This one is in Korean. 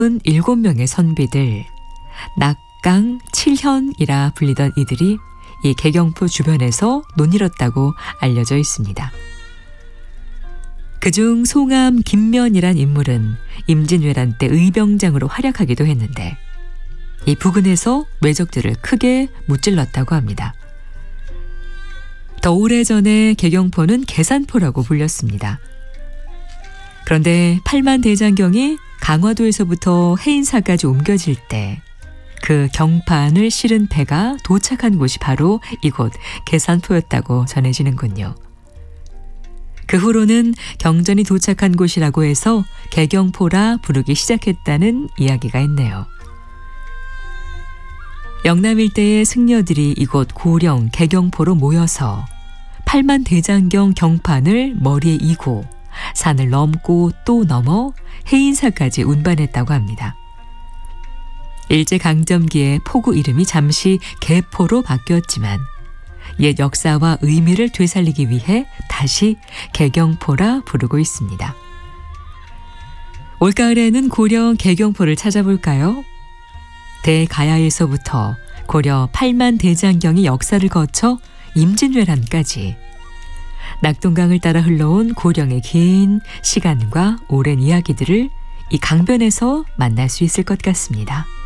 7명의 선비들, 낙강, 칠현이라 불리던 이들이 이 개경포 주변에서 논일었다고 알려져 있습니다. 그중 송암 김면이란 인물은 임진왜란 때 의병장으로 활약하기도 했는데 이 부근에서 왜적들을 크게 무찔렀다고 합니다. 더 오래전에 개경포는 계산포라고 불렸습니다. 그런데 팔만대장경이 강화도에서부터 해인사까지 옮겨질 때 그 경판을 실은 배가 도착한 곳이 바로 이곳 계산포였다고 전해지는군요. 그 후로는 경전이 도착한 곳이라고 해서 개경포라 부르기 시작했다는 이야기가 있네요. 영남 일대의 승려들이 이곳 고령 개경포로 모여서 팔만대장경 경판을 머리에 이고 산을 넘고 또 넘어 해인사까지 운반했다고 합니다. 일제강점기에 포구 이름이 잠시 개포로 바뀌었지만 옛 역사와 의미를 되살리기 위해 다시 개경포라 부르고 있습니다. 올가을에는 고려 개경포를 찾아볼까요? 대가야에서부터 고려 팔만대장경의 역사를 거쳐 임진왜란까지 낙동강을 따라 흘러온 고령의 긴 시간과 오랜 이야기들을 이 강변에서 만날 수 있을 것 같습니다.